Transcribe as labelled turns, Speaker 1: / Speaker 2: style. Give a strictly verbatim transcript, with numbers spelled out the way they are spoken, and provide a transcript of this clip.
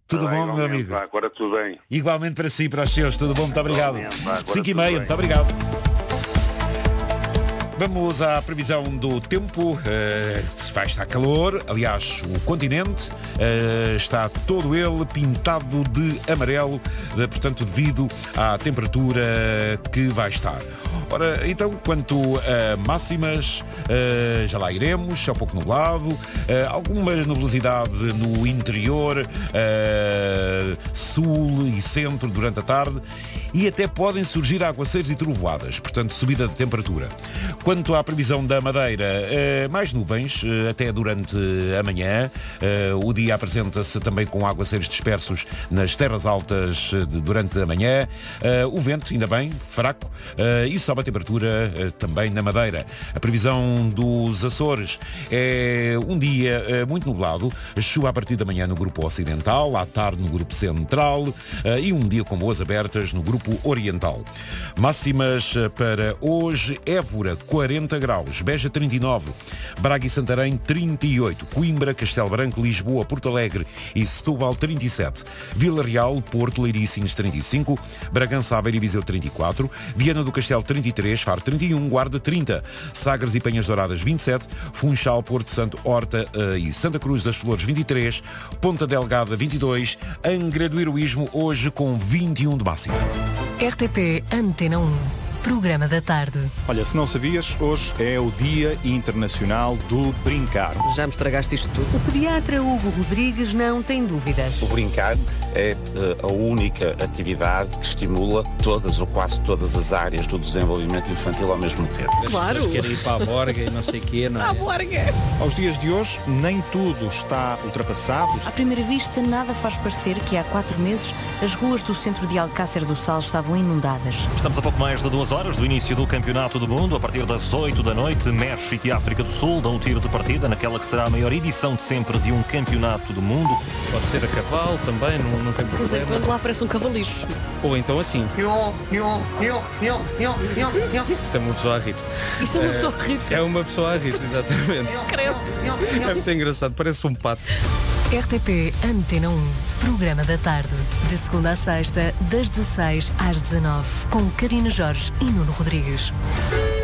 Speaker 1: Tudo bem, bom, meu amigo?
Speaker 2: Pá, agora tudo bem.
Speaker 1: Igualmente para si, para os seus, tudo bom, muito obrigado. cinco e meia, muito obrigado. Vamos à previsão do tempo. Uh, vai estar calor. Aliás, o continente uh, está todo ele pintado de amarelo, uh, portanto, devido à temperatura que vai estar. Ora, então, quanto a máximas, uh, já lá iremos, já um pouco nublado, uh, alguma nebulosidade no interior, uh, sul e centro durante a tarde, e até podem surgir aguaceiros e trovoadas, portanto, subida de temperatura. Quanto à previsão da Madeira, uh, mais nuvens, uh, até durante a manhã. Uh, o dia apresenta-se também com aguaceiros dispersos nas terras altas uh, de, durante a manhã. Uh, o vento, ainda bem, fraco, uh, e sobe a temperatura uh, também na Madeira. A previsão dos Açores é um dia uh, muito nublado, chuva a partir da manhã no grupo ocidental, à tarde no grupo central uh, e um dia com boas abertas no grupo oriental. Máximas uh, para hoje: Évora, quarenta graus, Beja, trinta e nove, Braga e Santarém, trinta e oito, Coimbra, Castelo Branco, Lisboa, Porto Alegre e Setúbal, trinta e sete, Vila Real, Porto, Leiria e Sines, trinta e cinco, Bragança, Aveiro e Viseu, trinta e quatro, Viana do Castelo, trinta e três, Faro, trinta e um, Guarda, trinta, Sagres e Penhas Douradas, vinte e sete, Funchal, Porto Santo, Horta uh, e Santa Cruz das Flores, vinte e três, Ponta Delgada, vinte e dois, Angra do Heroísmo, hoje com vinte e um de máxima.
Speaker 3: R T P Antena um. Programa da tarde.
Speaker 4: Olha, se não sabias, hoje é o Dia Internacional do Brincar.
Speaker 5: Já me estragaste isto tudo.
Speaker 3: O pediatra Hugo Rodrigues não tem dúvidas.
Speaker 6: O brincar é uh, a única atividade que estimula todas ou quase todas as áreas do desenvolvimento infantil ao mesmo tempo.
Speaker 5: Claro.
Speaker 7: As querem ir para a borga e não sei o quê, não é?
Speaker 5: A borga.
Speaker 4: Aos dias de hoje, nem tudo está ultrapassado.
Speaker 8: À primeira vista, nada faz parecer que há quatro meses as ruas do centro de Alcácer do Sal estavam inundadas.
Speaker 9: Estamos a pouco mais de duas horas do início do Campeonato do Mundo. A partir das oito da noite, México e África do Sul dão o tiro de partida naquela que será a maior edição de sempre de um Campeonato do Mundo.
Speaker 7: Pode ser a cavalo também, não, não tem
Speaker 5: Quer dizer,
Speaker 7: problema.
Speaker 5: quando lá parece um cavalicho.
Speaker 7: Ou então assim. Isto é uma pessoa a rir.
Speaker 5: Isto é uma pessoa a rir.
Speaker 7: É uma pessoa a rir, exatamente.
Speaker 5: Credo.
Speaker 7: É muito engraçado, parece um pato.
Speaker 3: R T P Antena um. Programa da tarde. De segunda a sexta, das dezesseis às dezanove. Com Karina Jorge e Nuno Rodrigues.